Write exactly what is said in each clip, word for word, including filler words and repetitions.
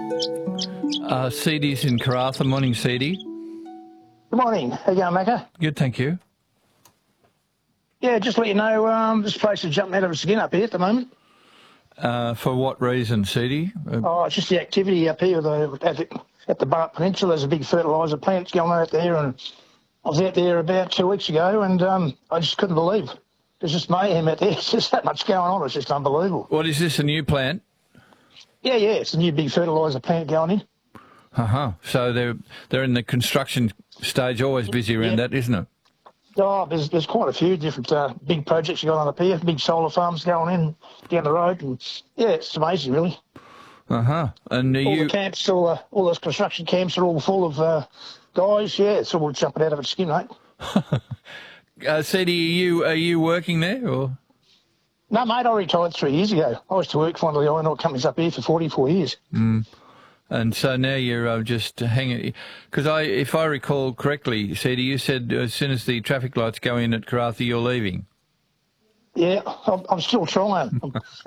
Uh, C D's in Karratha. Morning, C D. Good morning. How you going, Macca? Good, thank you. Yeah, just to let you know, um, this place is jumping out of its skin up here at the moment. Uh, for what reason, C D? Uh, Oh, it's just the activity up here the, at, the, at the Bart Peninsula. There's a big fertiliser plant going on out there, and I was out there about two weeks ago, and um, I just couldn't believe. There's just mayhem out there. It's just that much going on. It's just unbelievable. what is this, a new plant? Yeah, yeah, it's a new big fertiliser plant going in. Uh-huh. So they're, they're in the construction stage, always busy around Yeah. that, isn't it? Oh, there's there's quite a few different uh, big projects going on up here, big solar farms going in down the road, and yeah, it's amazing, really. Uh-huh. And are All you... the camps, all the, all those construction camps are all full of uh, guys. Yeah, it's all jumping out of its skin, mate. uh, C D, are you, are you working there, or...? No, mate, I retired three years ago. I used to work for one of the iron ore companies up here for forty-four years. Mm. And so now you're uh, just hanging... Because I, if I recall correctly, C D, you said as soon as the traffic lights go in at Karratha, you're leaving. Yeah, I'm, I'm still trying.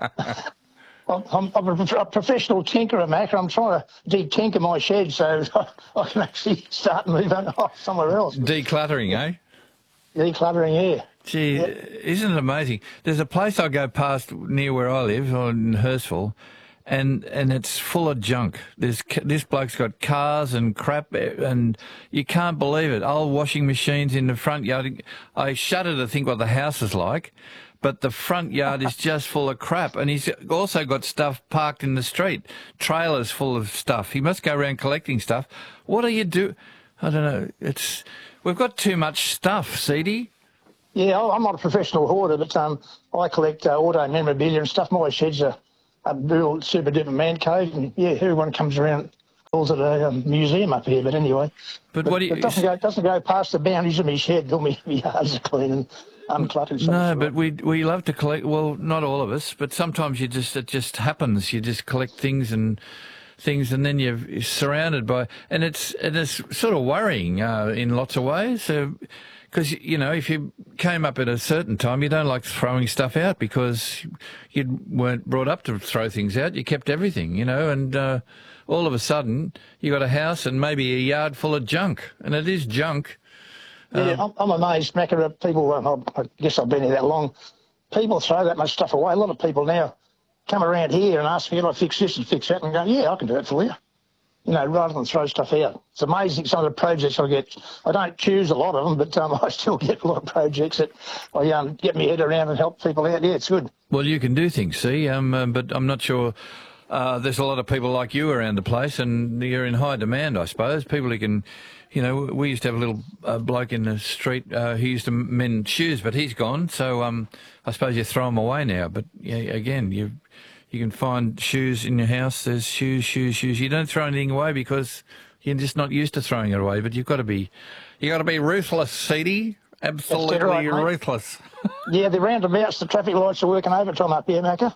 I'm, I'm, I'm a, a professional tinkerer, Mac. I'm trying to de-tinker my shed so I can actually start and move on somewhere else. Decluttering, eh? Decluttering, yeah. Gee, Yep. isn't it amazing? There's a place I go past near where I live, or in Hurstville, and and it's full of junk. There's this bloke's got cars and crap, and you can't believe it. Old washing machines in the front yard. I shudder to think what the house is like, but the front yard is just full of crap. And he's also got stuff parked in the street, trailers full of stuff. He must go around collecting stuff. What do you do? I don't know. It's we've got too much stuff, C D. Yeah, I'm not a professional hoarder, but um, I collect uh, auto memorabilia and stuff. My shed's a, a real super duper man cave, and yeah, everyone comes around, calls it a um, museum up here. But anyway, But, but what do you? it doesn't go doesn't go past the boundaries of my shed. All my, my yards are clean and uncluttered. So No, it's but right. we we love to collect. Well, not all of us, but sometimes you just it just happens. You just collect things and things, and then you're surrounded by, and it's and it's sort of worrying uh, in lots of ways. So, because you know, if you came up at a certain time, you don't like throwing stuff out because you weren't brought up to throw things out. You kept everything, you know, and uh, all of a sudden you got a house and maybe a yard full of junk, and it is junk. Yeah, I'm, I'm amazed, Macca, at people. Um, I guess I've been here that long. People throw that much stuff away. A lot of people now come around here and ask me, "Can I fix this and fix that?" And go, "Yeah, I can do it for you." You know, rather than throw stuff out. It's amazing some of the projects I get. I don't choose a lot of them, but um, I still get a lot of projects that I um, get my head around and help people out. Yeah, it's good. Well, you can do things, see, um, uh, but I'm not sure. Uh, there's a lot of people like you around the place, and you're in high demand, I suppose. People who can, you know, we used to have a little uh, bloke in the street uh, who used to mend shoes, but he's gone. So um, I suppose you throw them away now. But yeah, again, you you can find shoes in your house. There's shoes, shoes, shoes. You don't throw anything away because you're just not used to throwing it away. But you've got to be, you got to be ruthless, C D. Absolutely right, mate. ruthless. Yeah, the roundabouts, the traffic lights are working overtime up here, Macca.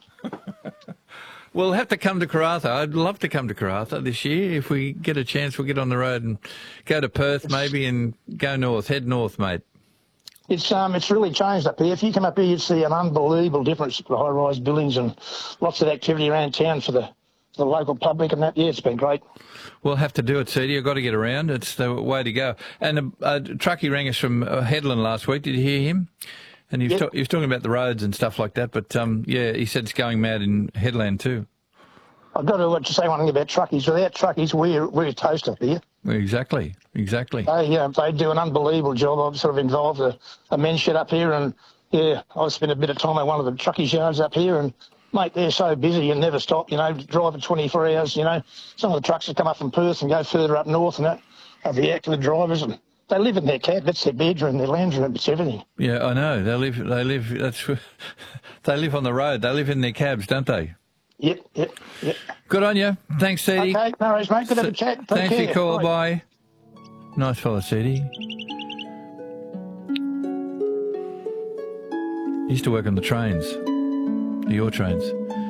We'll have to come to Karratha. I'd love to come to Karratha this year. If we get a chance, we'll get on the road and go to Perth maybe and go north, head north, mate. It's um, it's really changed up here. If you come up here, you'd see an unbelievable difference for the high-rise buildings and lots of activity around town for the, for the local public and that. Yeah, it's been great. We'll have to do it, C D. I've got to get around. It's the way to go. And a, a truckie rang us from uh, Headland last week. Did you hear him? And he was, Yep. ta- he was talking about the roads and stuff like that. But, um, yeah, he said it's going mad in Headland too. I've got to, to say one thing about truckies. Without truckies, we're, we're toast up here. Exactly, exactly. They, uh, they do an unbelievable job. I've sort of involved a, a men's shed up here, and, yeah, I've spent a bit of time at one of the truckies yards up here, and, mate, they're so busy and never stop, you know, driving twenty-four hours, you know. Some of the trucks that come up from Perth and go further up north and that have the active drivers, and they live in their cab. That's their bedroom, their lounge room, it's everything. Yeah, I know. They live, they live, that's, they live on the road. They live in their cabs, don't they? Yep, yep, yep. Good on you. Thanks, C D. Okay, no worries, mate. Good to have a chat. Take Thanks for care. your call. Bye. Bye. Nice fella, C D. He used to work on the trains, your trains.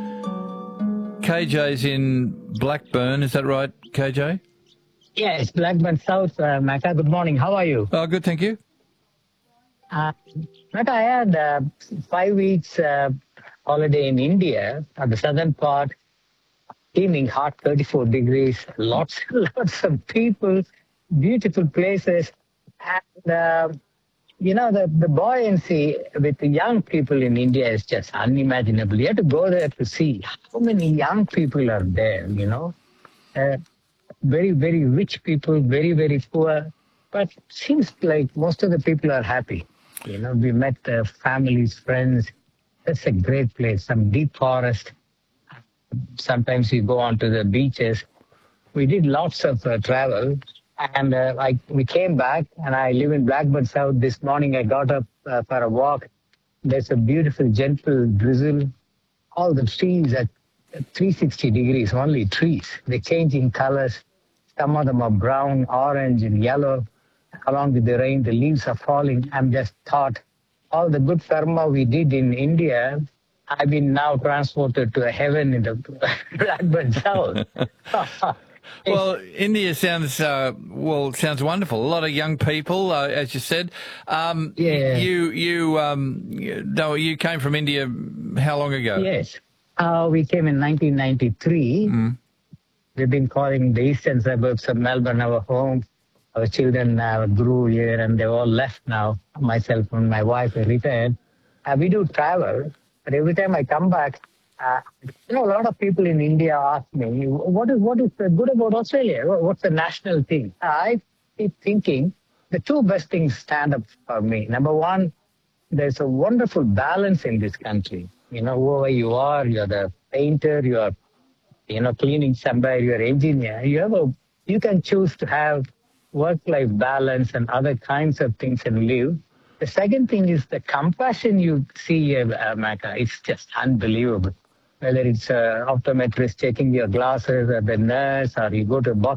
K J's in Blackburn, is that right, K J? Yeah, it's Blackburn South, uh, Macca. Good morning. How are you? Oh, good, thank you. Uh, Macca, I had uh, five weeks uh, holiday in India, at the southern part. steaming hot, thirty-four degrees, lots and lots of people, beautiful places. And, uh, you know, the, the buoyancy with the young people in India is just unimaginable. You have to go there to see how many young people are there, you know. Uh, very, very rich people, very, very poor. But seems like most of the people are happy. You know, we met uh, families, friends. That's a great place. Some deep forest. Sometimes we go on to the beaches. We did lots of uh, travel. And uh, I, we came back, and I live in Blackburn South. This morning I got up uh, for a walk. There's a beautiful, gentle drizzle. All the trees are three hundred sixty degrees, only trees. They change in colors. Some of them are brown, orange, and yellow. Along with the rain, the leaves are falling. I'm just thought, all the good karma we did in India, I've been now transported to a heaven in the Blackburn South. Well, India sounds uh, well sounds wonderful. A lot of young people, uh, as you said. Um, Yeah. You you um you, no, you came from India how long ago? Yes. Uh, we came in nineteen ninety-three. Mm. We've been calling the eastern suburbs of Melbourne our home. Our children uh, grew here, and they've all left now. Myself and my wife are retired. Uh, we do travel, but every time I come back, uh, you know, a lot of people in India ask me, what is what is good about Australia? What's the national thing? I keep thinking the two best things stand up for me. Number one, there's a wonderful balance in this country. You know, whoever you are, you're the painter, you're, you know, cleaning somewhere, you're an engineer. You have a, you can choose to have work-life balance and other kinds of things and live. The second thing is the compassion you see, uh, Maka. It's just unbelievable. Whether it's uh, optometrist checking your glasses, or the nurse, or you go to a box